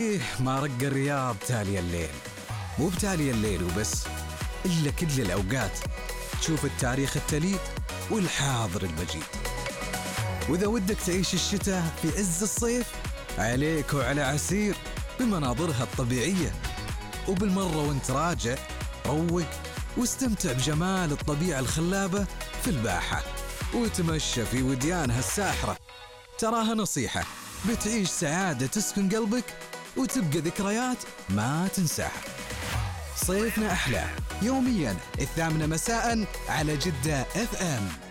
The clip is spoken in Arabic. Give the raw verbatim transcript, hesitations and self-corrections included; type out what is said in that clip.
ليه ما رق الرياض تالي الليل؟ مو بتالي الليل وبس، إلا كل الأوقات تشوف التاريخ التليد والحاضر المجيد. وإذا ودك تعيش الشتاء في عز الصيف، عليك وعلى عسير بمناظرها الطبيعية. وبالمرة وانت راجع روق واستمتع بجمال الطبيعة الخلابة في الباحة، وتمشى في وديانها الساحرة. تراها نصيحة بتعيش سعادة تسكن قلبك، وتبقى ذكريات ما تنساها. صيفنا أحلى يوميا الثامنة مساء على جدة اف ام.